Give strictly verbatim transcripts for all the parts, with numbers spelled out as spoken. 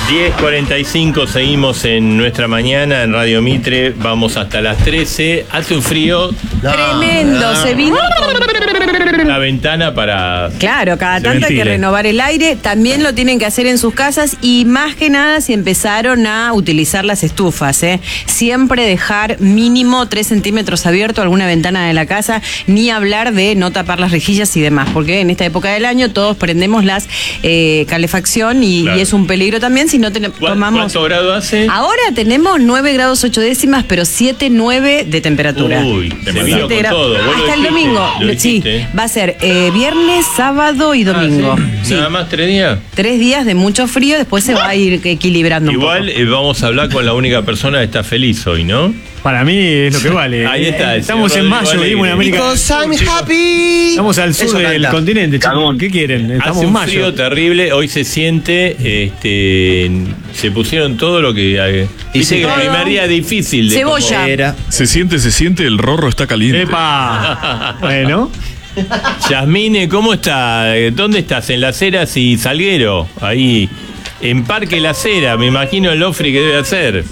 diez cuarenta y cinco, seguimos en nuestra mañana en Radio Mitre, vamos hasta las trece. Hace un frío no, tremendo, no. Se vino la ventana para... Claro, cada tanto hay que renovar el aire, también lo tienen que hacer en sus casas y más que nada si empezaron a utilizar las estufas, ¿eh? Siempre dejar mínimo tres centímetros abierto alguna ventana de la casa, ni hablar de no tapar las rejillas y demás, porque en esta época del año todos prendemos las eh, calefacción y, claro. y es un peligro también si no ten, tomamos... ¿Cuánto grado hace? Ahora tenemos nueve grados ocho décimas, pero siete, nueve de temperatura. Uy, se vino con todo. Hasta el domingo. Sí, va a ser eh, viernes, sábado y domingo. Ah, ¿sí? Sí. ¿Nada más tres días? Tres días de mucho frío, después se va a ir equilibrando. Igual un poco. Eh, vamos a hablar con la única persona que está feliz hoy, ¿no? Para mí es lo que vale. Ahí está. Estamos en mayo, vivimos en América. Because I'm happy. Estamos al sur del continente, chicos. ¿Qué quieren? Estamos Hace un mayo. frío terrible, hoy se siente, este, se pusieron todo lo que... Dice que el primer día es difícil. De Cebolla. Era. Se siente, se siente, el rorro está caliente. ¡Epa! Bueno. Yasmine, ¿cómo está? ¿Dónde estás? ¿En Las Heras y Salguero? Ahí, en Parque Las Heras, me imagino el Ofri que debe hacer.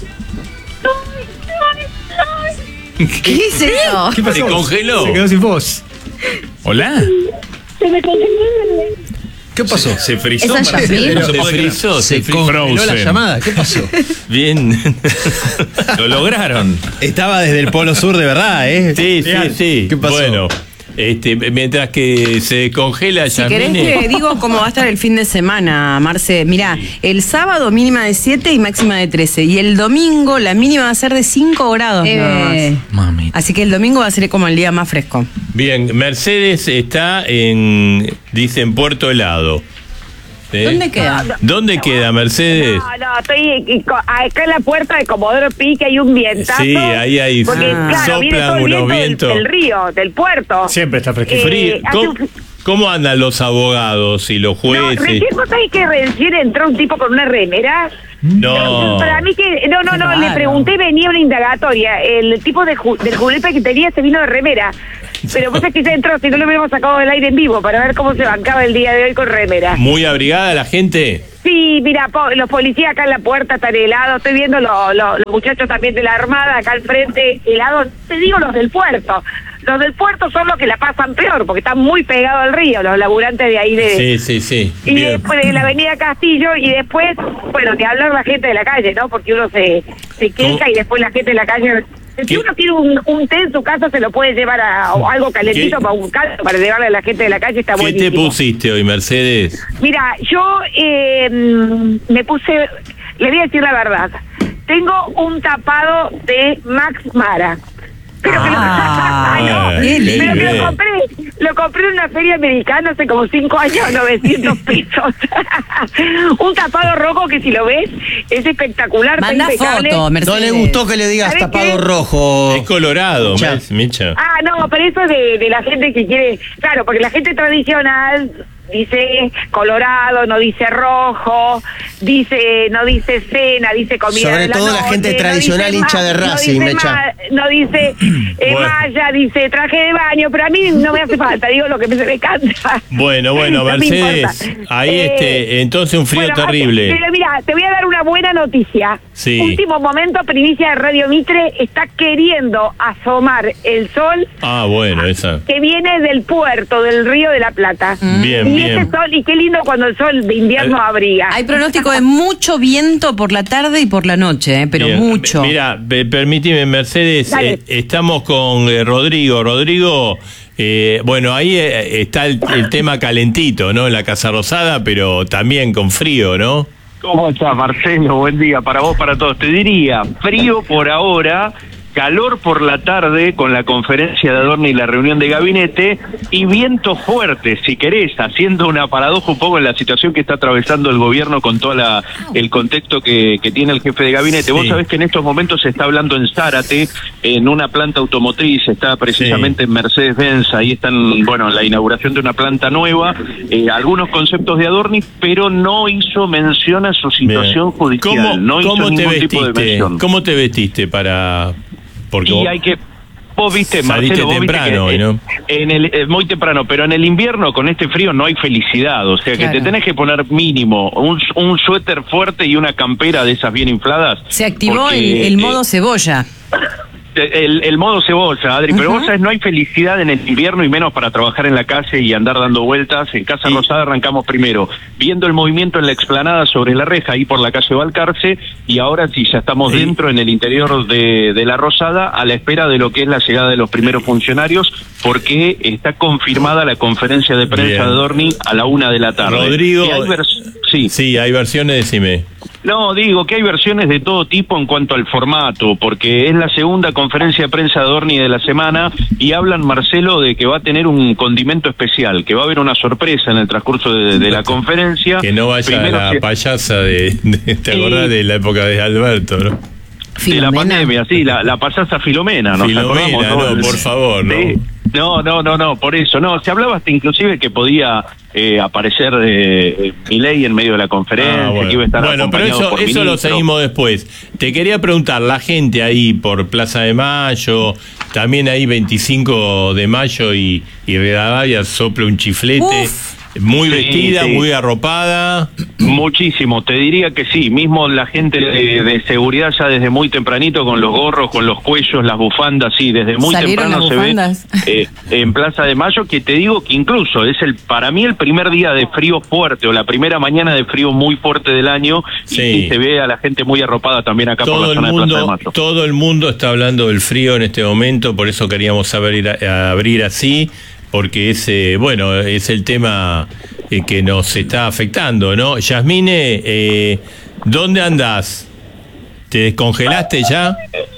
¿Qué es eso? ¿Qué pasó? ¿Se congeló? Se quedó sin voz. ¿Hola? Se me congeló. ¿Qué pasó? ¿Se frizó? ¿Esa Se Yasmín? frizó, se, se congeló la llamada. ¿Qué pasó? Bien. Lo lograron. Estaba desde el polo sur de verdad, ¿eh? Sí, sí, sí. ¿Qué pasó? Bueno. Este, mientras que se congela, si Yasmine. querés te digo cómo va a estar el fin de semana, Marce. Mirá, sí. El sábado mínima de siete y máxima de trece. Y el domingo la mínima va a ser de cinco grados eh. nada más. Mami. Así que el domingo va a ser como el día más fresco. Bien, Mercedes está en, dice, en Puerto Helado. ¿Eh? ¿Dónde queda? ¿Dónde queda, Mercedes? No, no, estoy acá en la puerta de Comodoro Pi, que hay un vientazo. Sí, ahí hay. Porque, ah. claro, viene todo el unos viento vientos. Del, del río, del puerto. Siempre está fresquito. Eh, ¿Cómo, ¿Cómo andan los abogados y los jueces? No, recién vos sabés que recién entró un tipo con una remera. No. Para mí que, no, no, no, le pregunté, venía una indagatoria. El tipo de ju, del julepe que tenía se vino de remera. Pero vos es que se entró, si no lo hubiéramos sacado del aire en vivo para ver cómo se bancaba el día de hoy con remera. ¿Muy abrigada la gente? Sí, mira, po, los policías acá en la puerta están helados, estoy viendo lo, lo, los muchachos también de la Armada acá al frente helados, te digo los del puerto. Los del puerto son los que la pasan peor, porque están muy pegados al río, los laburantes de ahí de... Sí, sí, sí. Y bien. Después de la avenida Castillo, y después, bueno, ni hablar la gente de la calle, ¿no? Porque uno se, se queja ¿Cómo? Y después la gente de la calle... Si uno tiene un, un té en su casa, se lo puede llevar a, a algo calentito ¿Qué? Para un caldo, para llevarle a la gente de la calle, está buenísimo. ¿Qué te pusiste hoy, Mercedes? Mira, yo eh, me puse, le voy a decir la verdad, tengo un tapado de Max Mara. Pero, ah, que, lo, no, qué pero que lo compré, lo compré en una feria americana hace como cinco años, novecientos pesos. Un tapado rojo que si lo ves es espectacular. Manda foto, Mercedes. No le gustó que le digas tapado qué? Rojo. Es colorado, Micha. Micha. Ah, no, pero eso es de, de la gente que quiere, claro, porque la gente tradicional dice colorado, no dice rojo, dice no dice cena, dice comida sobre de la todo noche, la gente tradicional no hincha de Racing, no dice, Mecha. ma, no dice eh, bueno. Malla, dice traje de baño, pero a mí no me hace falta, digo lo que me, me canta. Bueno, bueno, no Mercedes, ahí eh, este, entonces un frío bueno, terrible. Pero mira, te voy a dar una buena noticia. Sí. Último momento, primicia de Radio Mitre, está queriendo asomar el sol. Ah, bueno, esa. Que viene del puerto, del Río de la Plata. Mm. Bien, y ese sol, y qué lindo cuando el sol de invierno eh, abriga. Hay pronóstico de mucho viento por la tarde y por la noche, eh, pero bien. Mucho. Mira, permíteme, Mercedes, eh, estamos con eh, Rodrigo. Rodrigo, eh, bueno, ahí eh, está el, el tema calentito, ¿no? En la Casa Rosada, pero también con frío, ¿no? ¿Cómo estás, Marcelo? Buen día para vos, para todos. Te diría, frío por ahora, calor por la tarde con la conferencia de Adorni y la reunión de gabinete, y viento fuerte, si querés, haciendo una paradoja un poco en la situación que está atravesando el gobierno con todo la, el contexto que, que tiene el jefe de gabinete. Sí. Vos sabés que en estos momentos se está hablando en Zárate, en una planta automotriz, está precisamente sí. en Mercedes-Benz, ahí están, bueno, la inauguración de una planta nueva, eh, algunos conceptos de Adorni, pero no hizo mención a su situación Bien. judicial, ¿Cómo, no hizo cómo ningún te tipo de mención. ¿Cómo te vestiste para...? Porque y vos... hay que vos viste, Saliste Marcelo, vos temprano, viste que, ¿no? en el, eh, muy temprano, pero en el invierno con este frío no hay felicidad, o sea Claro. que te tenés que poner mínimo un, un suéter fuerte y una campera de esas bien infladas. Se activó porque, el, el eh, modo cebolla. El, el modo cebolla, Adri, pero Ujú. vos sabés, no hay felicidad en el invierno y menos para trabajar en la calle y andar dando vueltas. En Casa Rosada arrancamos primero viendo el movimiento en la explanada sobre la reja, ahí por la calle Balcarce, y ahora sí, ya estamos Sí. dentro en el interior de, de la Rosada a la espera de lo que es la llegada de los primeros funcionarios, porque está confirmada la conferencia de prensa Bien. de Dorni a la una de la tarde. Rodrigo, Y hay vers- sí. Sí, hay versiones, decime. No, digo que hay versiones de todo tipo en cuanto al formato, porque es la segunda conferencia de prensa de Dorni de la semana y hablan, Marcelo, de que va a tener un condimento especial, que va a haber una sorpresa en el transcurso de, de la conferencia. Que no vaya Primero la se- payasa de, de- ¿te acordás Sí. de la época de Alberto, no? de la Filomena. pandemia, sí, la, la payasa Filomena, ¿nos Filomena, acordamos? no, todos? por favor, no. Sí. No, no, no, no, por eso, no, se hablaba hasta inclusive que podía eh, aparecer eh, Milei en medio de la conferencia, Ah, bueno. que iba a estar Bueno, pero acompañado eso, por eso lo ministros. seguimos después. Te quería preguntar, la gente ahí por Plaza de Mayo, también ahí veinticinco de mayo y, y Rivadavia sopla un chiflete, Uf. muy Sí, vestida, sí. muy arropada. Muchísimo, te diría que sí, mismo la gente de, de seguridad ya desde muy tempranito con los gorros, con los cuellos, las bufandas, sí, desde muy ¿Salieron temprano las se bufandas? ve eh, en Plaza de Mayo, que te digo que incluso es el para mí el primer día de frío fuerte o la primera mañana de frío muy fuerte del año y, Sí. y se ve a la gente muy arropada también acá por Todo la el zona de Plaza de mundo, Mayo. todo el mundo está hablando del frío en este momento, por eso queríamos abrir, a- abrir así, porque ese, bueno, es el tema eh, que nos está afectando, ¿no? Yasmine, eh, ¿dónde andás? ¿Te descongelaste ya?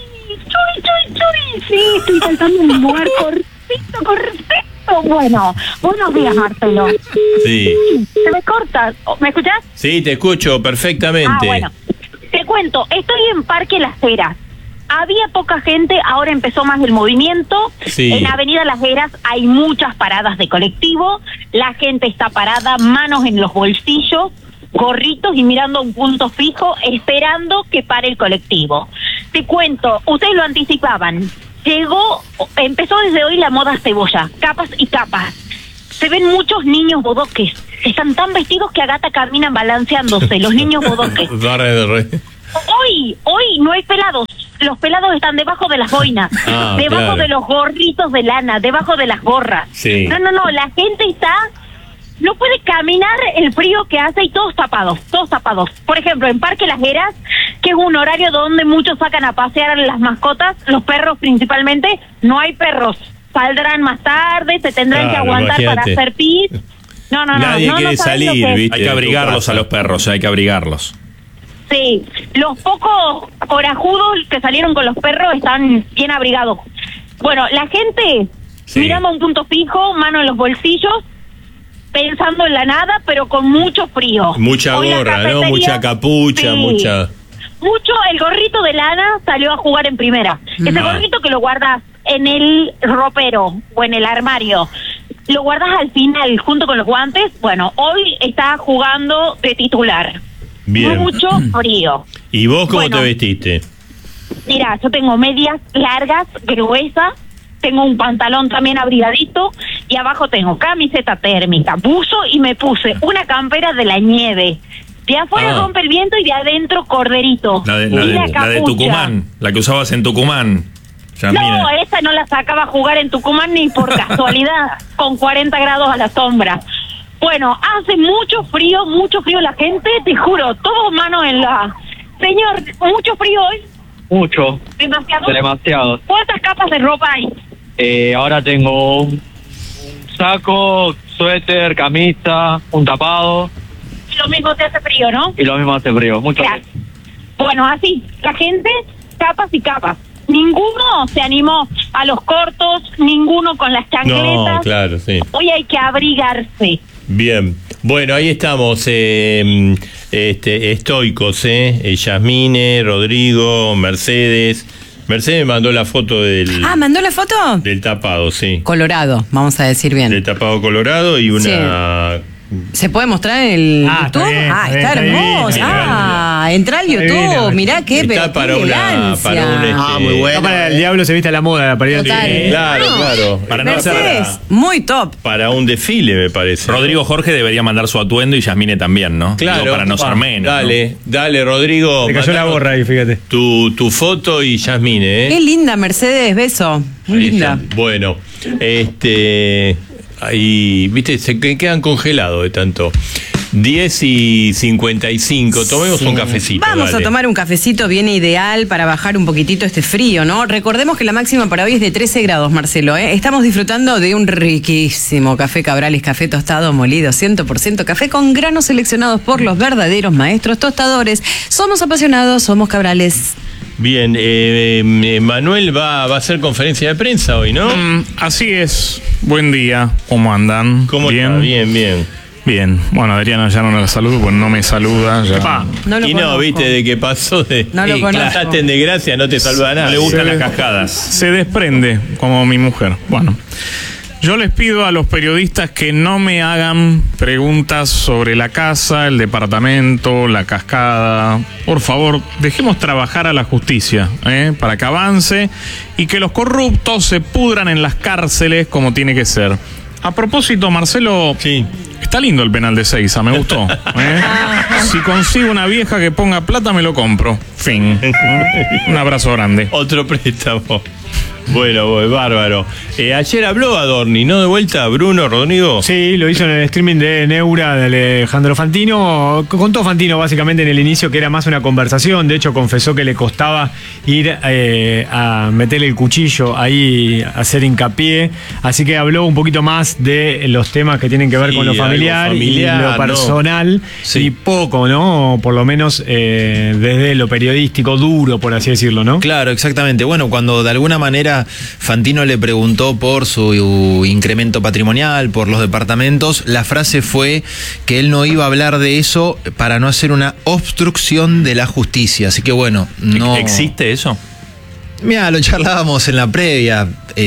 Churi, churi, churi. Sí, estoy saltando en un lugar cortito, cortito. Bueno, buenos días, Marcelo. Sí. Se me corta. ¿Me escuchás? Sí, te escucho perfectamente. Ah, bueno. Te cuento, estoy en Parque Las Heras. Había poca gente, ahora empezó más el movimiento. Sí. En Avenida Las Heras hay muchas paradas de colectivo. La gente está parada, manos en los bolsillos, gorritos y mirando a un punto fijo, esperando que pare el colectivo. Te cuento, ustedes lo anticipaban. Llegó, empezó desde hoy la moda cebolla, capas y capas. Se ven muchos niños bodoques. Están tan vestidos que a gata caminan balanceándose, los niños bodoques. Barre, re. Hoy, hoy no hay pelados. Los pelados están debajo de las boinas, Ah, debajo claro. de los gorritos de lana, debajo de las gorras. Sí. No, no, no, la gente está... No puede caminar el frío que hace y todos tapados, todos tapados. Por ejemplo, en Parque Las Heras, que es un horario donde muchos sacan a pasear las mascotas, los perros principalmente, no hay perros. Saldrán más tarde, se tendrán Claro, que aguantar imagínate. para hacer pis. No, no, no. Nadie no, no quiere saben lo salir, que es. ¿viste? Hay que abrigarlos a los perros, hay que abrigarlos. Sí, los pocos corajudos que salieron con los perros están bien abrigados. Bueno, la gente Sí. mirando a un punto fijo, mano en los bolsillos, pensando en la nada, pero con mucho frío. Mucha Hoy la gorra, ¿no? cafetería- Mucha capucha, Sí. mucha... Mucho, el gorrito de lana salió a jugar en primera. Ese Ah. gorrito que lo guardas en el ropero o en el armario, lo guardas al final junto con los guantes. Bueno, hoy está jugando de titular. Bien. Mucho frío. ¿Y vos cómo Bueno. te vestiste? Mira, yo tengo medias largas, gruesas, tengo un pantalón también abrigadito y abajo tengo camiseta térmica, buzo y me puse una campera de la nieve. De afuera Ah. rompe el viento y de adentro corderito. La de, la Y de- la la de capucha. Tucumán, la que usabas en Tucumán. Yasmine. No, esa no la sacaba a jugar en Tucumán ni por casualidad, con cuarenta grados a la sombra. Bueno, hace mucho frío, mucho frío la gente, te juro, todos manos en la... Señor, mucho frío hoy, Mucho, demasiado. demasiado. ¿Cuántas capas de ropa hay? Eh, ahora tengo un, un saco, suéter, camisa, un tapado Y lo mismo te hace frío, ¿no? y lo mismo hace frío. Mucho Ya. Bueno, así, la gente, capas y capas. Ninguno se animó a los cortos, ninguno con las chancletas. No, claro, sí. Hoy hay que abrigarse. Bien. Bueno, ahí estamos, eh, este, estoicos, ¿eh? Eh, Yasmine, Rodrigo, Mercedes. Mercedes me mandó la foto del, Ah, ¿mandó la foto? del tapado, sí. Colorado, vamos a decir bien. Del tapado colorado y una... ¿Se puede mostrar en el Ah, está YouTube? bien, ah, está está bien, hermoso. está bien. Ah, Mirá, entra al YouTube, mirá qué, Está pero para qué una, para un, este, Ah, muy bueno. No, para el diablo se viste a la moda, para ir al Total. cine. Claro, No. claro. Para no hacer Mercedes, nada. muy top. Para un desfile, me parece. Rodrigo Jorge debería mandar su atuendo y Yasmine también, ¿no? Claro. Digo, para no ser menos. ¿no? Dale, dale, Rodrigo. Se cayó la mandanos gorra ahí, fíjate. Tu, tu foto y Yasmine, ¿eh? Qué linda, Mercedes, beso. Muy Ahí linda. está. Bueno, este. Ahí, viste, se que- quedan congelados de tanto. diez y cincuenta y cinco. Tomemos Sí. un cafecito. Vamos dale. a tomar un cafecito, viene ideal para bajar un poquitito este frío, ¿no? Recordemos que la máxima para hoy es de trece grados, Marcelo, ¿eh? Estamos disfrutando de un riquísimo café Cabrales, café tostado, molido, cien por ciento café con granos seleccionados por los verdaderos maestros tostadores. Somos apasionados, somos Cabrales. Bien, eh, eh, Manuel va, va a hacer conferencia de prensa hoy, ¿no? Mm, así es. Buen día. ¿Cómo andan? ¿Cómo bien. está? Bien, bien. Bien. Bueno, Adriana ya no la saludo, pues no me saluda. Ya. Epa. No lo y no, conozco. viste, de que pasó de. No lo y conozco. cantaste en desgracia, no te saluda nada. No le gustan Sí. las cascadas. Se desprende, como mi mujer. Bueno. Yo les pido a los periodistas que no me hagan preguntas sobre la casa, el departamento, la cascada. Por favor, dejemos trabajar a la justicia, ¿eh? Para que avance y que los corruptos se pudran en las cárceles como tiene que ser. A propósito, Marcelo, Sí. está lindo el penal de Seiza, me gustó. ¿eh? Si consigo una vieja que ponga plata, me lo compro. Fin. Un abrazo grande. Otro préstamo. Bueno, pues, bárbaro. Eh, ayer habló Adorni, ¿no? De vuelta, Bruno, Rodrigo. Sí, lo hizo en el streaming de Neura de Alejandro Fantino. Contó Fantino básicamente en el inicio que era más una conversación. De hecho, confesó que le costaba ir eh, a meterle el cuchillo ahí, a hacer hincapié. Así que habló un poquito más de los temas que tienen que ver Sí, con lo algo familiar, familiar, y lo ¿no? personal. Sí. Y poco, ¿no? Por lo menos eh, desde lo periodístico duro, por así decirlo, ¿no? Claro, exactamente. Bueno, cuando de alguna manera Fantino le preguntó por su incremento patrimonial, por los departamentos, la frase fue que él no iba a hablar de eso para no hacer una obstrucción de la justicia. Así que bueno, no... ¿Existe eso? Mira, lo charlábamos en la previa.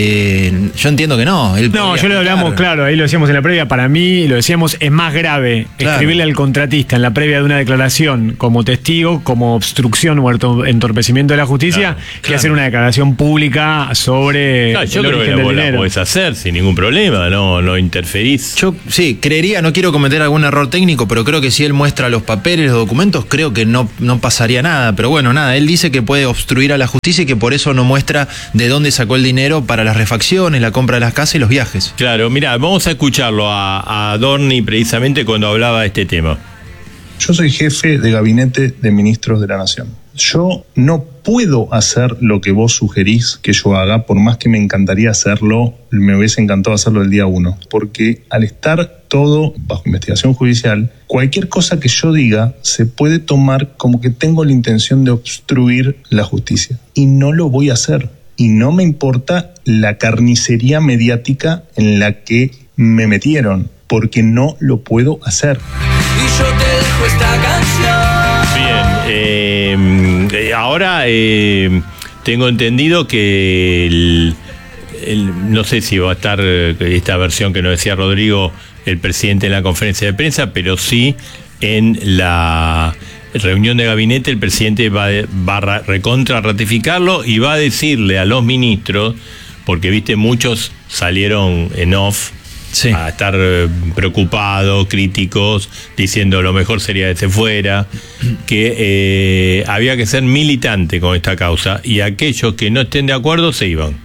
Eh, yo entiendo que no. Él No, podría yo lo hablamos, explicar. claro, ahí lo decíamos en la previa. Para mí, lo decíamos, es más grave Claro. escribirle al contratista en la previa de una declaración como testigo, como obstrucción o entor- entorpecimiento de la justicia, Claro, que claro. hacer una declaración pública sobre Ah, yo el creo que origen la, del la dinero. podés hacer sin ningún problema, no, no interferís. Yo sí, creería, no quiero cometer algún error técnico, pero creo que si él muestra los papeles, los documentos, creo que no, no pasaría nada. Pero bueno, nada, él dice que puede obstruir a la justicia y que por eso no muestra de dónde sacó el dinero para las refacciones, la compra de las casas y los viajes. Claro, mira, vamos a escucharlo a, a Adorni precisamente cuando hablaba de este tema. Yo soy jefe de gabinete de ministros de la Nación. Yo no puedo hacer lo que vos sugerís que yo haga, por más que me encantaría hacerlo, me hubiese encantado hacerlo el día uno, porque al estar todo bajo investigación judicial, cualquier cosa que yo diga se puede tomar como que tengo la intención de obstruir la justicia, y no lo voy a hacer. Y no me importa la carnicería mediática en la que me metieron, porque no lo puedo hacer. Y yo te dejo esta canción. Bien, eh, eh, ahora eh, tengo entendido que el, el- no sé si va a estar eh, esta versión que nos decía Rodrigo, el presidente en la conferencia de prensa, pero sí en la reunión de gabinete el presidente va, va a ra- recontra ratificarlo y va a decirle a los ministros, porque viste muchos salieron en off Sí. a estar eh, preocupados, críticos, diciendo lo mejor sería que se fuera, que eh, había que ser militante con esta causa y aquellos que no estén de acuerdo se iban.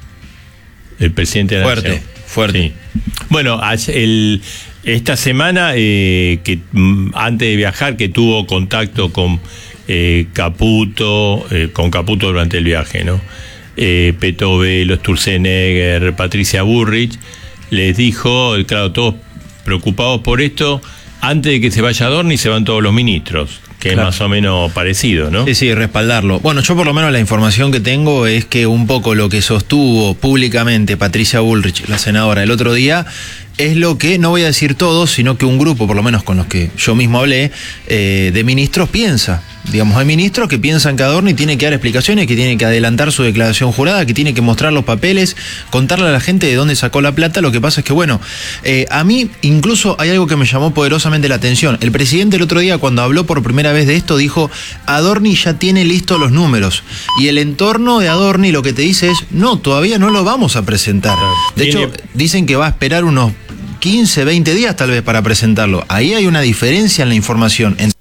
El presidente de la Fuerte, Nación. fuerte. Sí. Bueno, ayer- el, esta semana, eh, que mm, antes de viajar, que tuvo contacto con eh, Caputo, eh, con Caputo durante el viaje, ¿no? Eh, Peto Velo, Sturzenegger, Patricia Burrich, les dijo, claro, todos preocupados por esto, antes de que se vaya Adorni se van todos los ministros, que Claro. es más o menos parecido, ¿no? Sí, sí, respaldarlo. Bueno, yo por lo menos la información que tengo es que un poco lo que sostuvo públicamente Patricia Bullrich, la senadora, el otro día, es lo que, no voy a decir todos, sino que un grupo, por lo menos con los que yo mismo hablé, eh, de ministros piensa. digamos, hay ministros que piensan que Adorni tiene que dar explicaciones, que tiene que adelantar su declaración jurada, que tiene que mostrar los papeles, contarle a la gente de dónde sacó la plata. Lo que pasa es que, bueno, eh, a mí incluso hay algo que me llamó poderosamente la atención. El presidente el otro día, cuando habló por primera vez de esto, dijo: Adorni ya tiene listos los números. Y el entorno de Adorni lo que te dice es: no, todavía no lo vamos a presentar. De hecho, dicen que va a esperar unos quince, veinte días tal vez para presentarlo. Ahí hay una diferencia en la información.